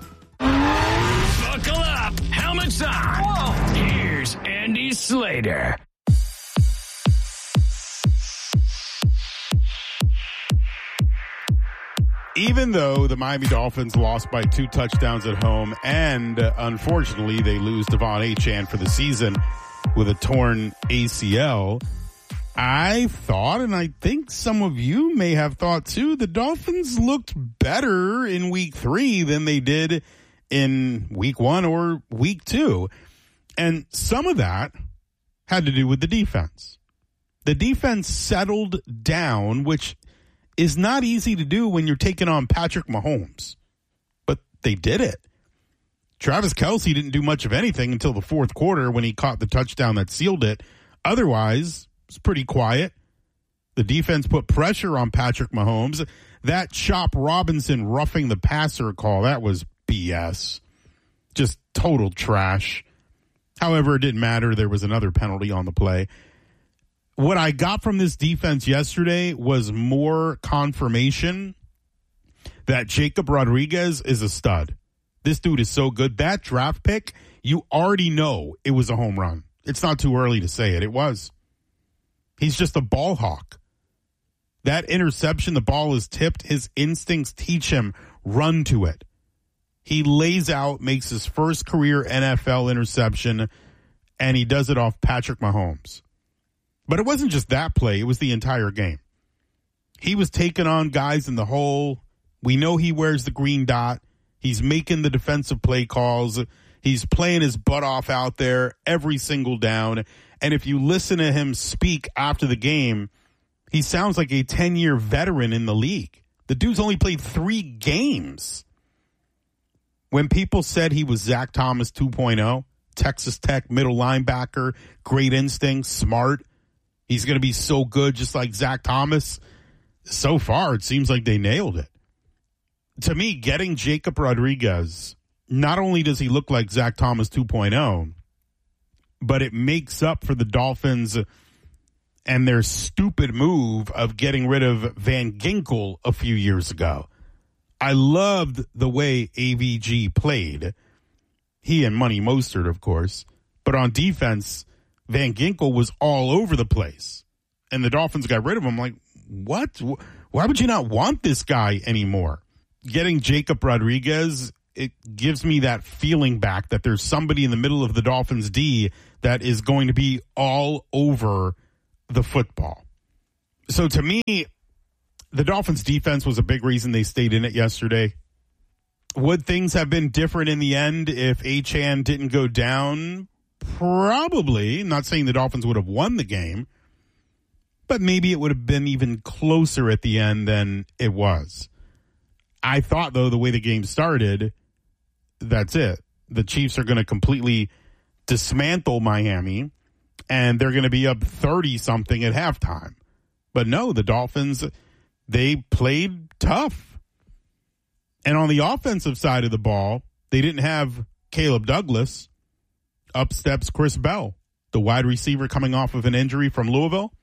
Speaker 25: Buckle up, helmets on. Whoa. Here's Andy Slater.
Speaker 4: Even though the Miami Dolphins lost by two touchdowns at home, and uh, unfortunately they lose Devon Achane for the season with a torn A C L, I thought, and I think some of you may have thought too, the Dolphins looked better in week three than they did in week one or week two. And some of that had to do with the defense. The defense settled down, which is not easy to do when you're taking on Patrick Mahomes. But they did it. Travis Kelce didn't do much of anything until the fourth quarter when he caught the touchdown that sealed it. Otherwise, it's pretty quiet. The defense put pressure on Patrick Mahomes. That Chop Robinson roughing the passer call, that was B S. Just total trash. However, it didn't matter. There was another penalty on the play. What I got from this defense yesterday was more confirmation that Jacob Rodriguez is a stud. This dude is so good. That draft pick, you already know it was a home run. It's not too early to say it. It was. He's just a ball hawk. That interception, the ball is tipped. His instincts teach him, run to it. He lays out, makes his first career N F L interception, and he does it off Patrick Mahomes. But it wasn't just that play. It was the entire game. He was taking on guys in the hole. We know he wears the green dot. He's making the defensive play calls. He's playing his butt off out there every single down. And if you listen to him speak after the game, he sounds like a ten-year veteran in the league. The dude's only played three games. When people said he was Zach Thomas two point oh, Texas Tech middle linebacker, great instincts, smart, he's going to be so good just like Zach Thomas. So far, it seems like they nailed it. To me, getting Jacob Rodriguez, not only does he look like Zach Thomas two point oh, but it makes up for the Dolphins and their stupid move of getting rid of Van Ginkel a few years ago. I loved the way A V G played. He and Money Mostert, of course. But on defense, Van Ginkel was all over the place. And the Dolphins got rid of him. Like, what? Why would you not want this guy anymore? Getting Jacob Rodriguez, it gives me that feeling back that there's somebody in the middle of the Dolphins D that is going to be all over the football. So to me, the Dolphins defense was a big reason they stayed in it yesterday. Would things have been different in the end if Achane didn't go down? Probably. Not saying the Dolphins would have won the game, but maybe it would have been even closer at the end than it was. I thought, though, the way the game started, that's it. The Chiefs are going to completely dismantle Miami, and they're going to be up thirty-something at halftime. But no, the Dolphins, they played tough. And on the offensive side of the ball, they didn't have Caleb Douglas. Up steps Chris Bell, the wide receiver coming off of an injury from Louisville.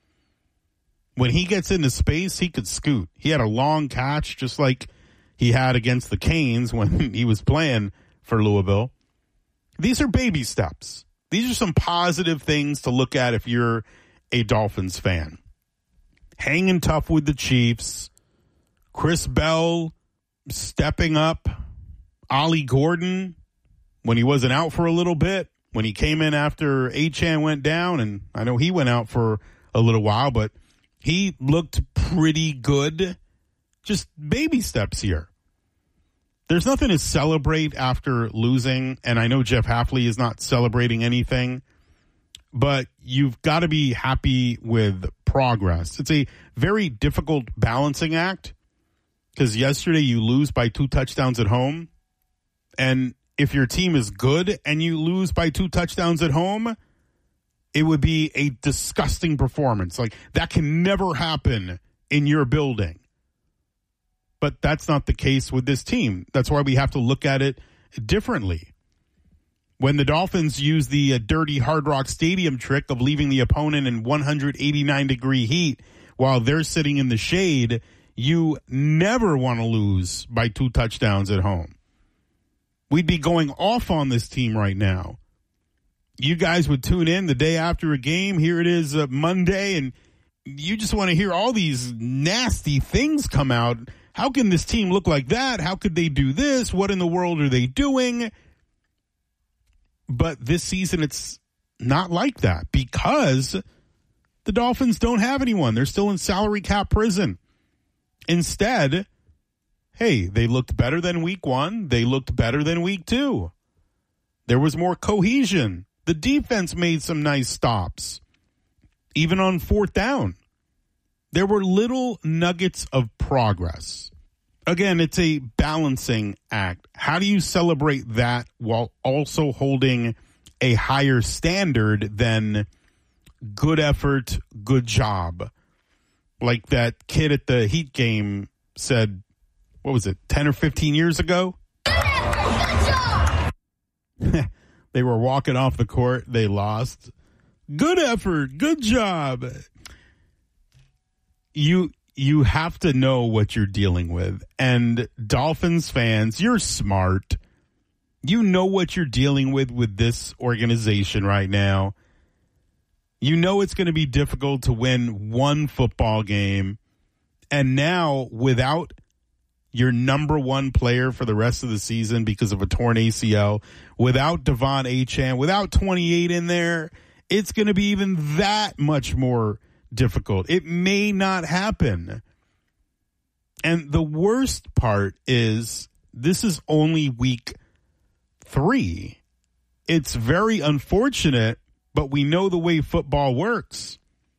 Speaker 4: When he gets into space, he could scoot. He had a long catch just like he had against the Canes when he was playing for Louisville. These are baby steps. These are some positive things to look at if you're a Dolphins fan. Hanging tough with the Chiefs. Chris Bell stepping up. Ollie Gordon, when he wasn't out for a little bit, when he came in after Achane went down, and I know he went out for a little while, but he looked pretty good. Just baby steps here. There's nothing to celebrate after losing, and I know Jeff Hafley is not celebrating anything, but you've got to be happy with progress. It's a very difficult balancing act because yesterday you lose by two touchdowns at home, and if your team is good and you lose by two touchdowns at home, it would be a disgusting performance. Like, that can never happen in your building. But that's not the case with this team. That's why we have to look at it differently. When the Dolphins use the uh, dirty Hard Rock Stadium trick of leaving the opponent in one hundred eighty-nine degree heat while they're sitting in the shade, you never want to lose by two touchdowns at home. We'd be going off on this team right now. You guys would tune in the day after a game. Here it is uh, Monday, and you just want to hear all these nasty things come out. How can this team look like that? How could they do this? What in the world are they doing? But this season, it's not like that because the Dolphins don't have anyone. They're still in salary cap prison. Instead, hey, they looked better than week one. They looked better than week two. There was more cohesion. The defense made some nice stops, even on fourth down. There were little nuggets of progress. Again, it's a balancing act. How do you celebrate that while also holding a higher standard than good effort, good job? Like that kid at the Heat game said, what was it, ten or fifteen years ago? They were walking off the court. They lost. Good effort. Good job. You you have to know what you're dealing with. And Dolphins fans, you're smart. You know what you're dealing with with this organization right now. You know it's going to be difficult to win one football game. And now, without your number one player for the rest of the season because of a torn A C L, without Devon Achane, without twenty-eight in there, it's going to be even that much more difficult. It may not happen. And the worst part is this is only week three. It's very unfortunate, but we know the way football works.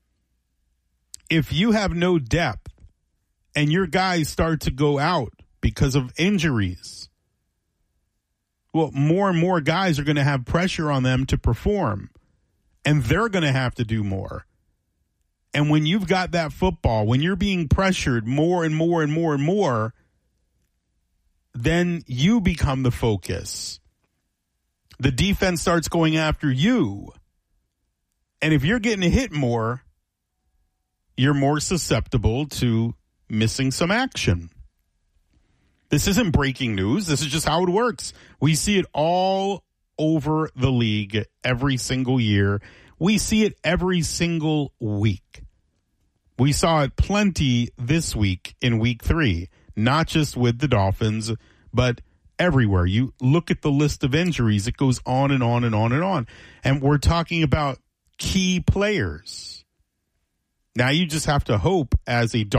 Speaker 4: If you have no depth and your guys start to go out because of injuries, well, more and more guys are going to have pressure on them to perform, and they're going to have to do more. And when you've got that football, when you're being pressured more and more and more and more, then you become the focus. The defense starts going after you. And if you're getting hit more, you're more susceptible to missing some action. This isn't breaking news. This is just how it works. We see it all over the league every single year. We see it every single week. We saw it plenty this week in week three, not just with the Dolphins, but everywhere. You look at the list of injuries, it goes on and on and on and on. And we're talking about key players. Now you just have to hope as a Dolphins